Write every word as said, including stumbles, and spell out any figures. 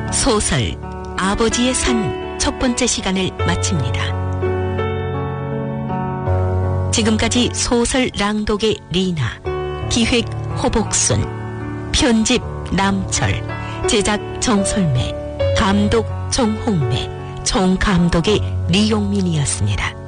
소설 아버지의 산 첫 번째 시간을 마칩니다. 지금까지 소설 랑독의 리나, 기획 호복순, 편집 남철, 제작 정솔매, 감독 정홍매, 총감독의 리용민이었습니다.